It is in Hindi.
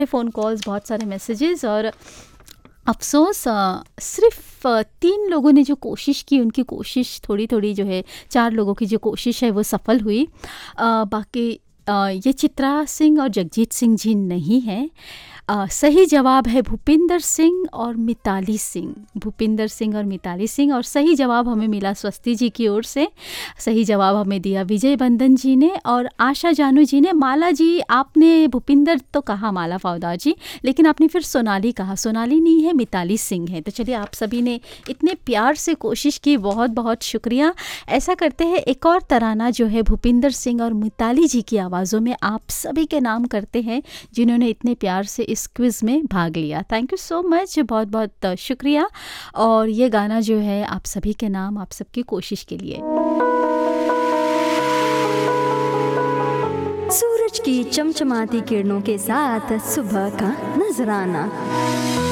फ़ोन कॉल्स, बहुत सारे मैसेजेस और अफ़सोस सिर्फ़ 3 लोगों ने जो कोशिश की, उनकी कोशिश थोड़ी-थोड़ी जो है 4 लोगों की जो कोशिश है वो सफल हुई। बाकी ये चित्रा सिंह और जगजीत सिंह जी नहीं हैं। सही जवाब है भूपिंदर सिंह और मिताली सिंह। भूपिंदर सिंह और मिताली सिंह, और सही जवाब हमें मिला स्वस्ति जी की ओर से। सही जवाब हमें दिया विजय बंदन जी ने और आशा जानू जी ने। माला जी, आपने भूपिंदर तो कहा, माला फौदा जी, लेकिन आपने फिर सोनाली कहा। सोनाली नहीं है, मिताली सिंह है। तो चलिए, आप सभी ने इतने प्यार से कोशिश की, बहुत बहुत शुक्रिया। ऐसा करते हैं, एक और तराना जो है भूपिंदर सिंह और मिताली जी की आवाज़ों में आप सभी के नाम करते हैं, जिन्होंने इतने प्यार से इस क्विज़ में भाग लिया। थैंक यू सो मच, बहुत बहुत शुक्रिया। और ये गाना जो है आप सभी के नाम, आप सबकी कोशिश के लिए। सूरज की चमचमाती किरणों के साथ सुबह का नजराना।